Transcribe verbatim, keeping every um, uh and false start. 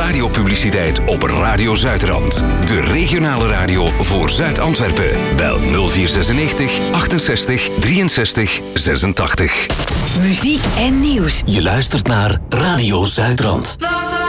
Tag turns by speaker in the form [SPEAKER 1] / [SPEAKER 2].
[SPEAKER 1] radiopubliciteit op Radio Zuidrand. De regionale radio voor Zuid-Antwerpen. Bel nul vier zesennegentig achtenzestig drieënzestig zesentachtig.
[SPEAKER 2] Muziek en nieuws.
[SPEAKER 3] Je luistert naar Radio Zuidrand.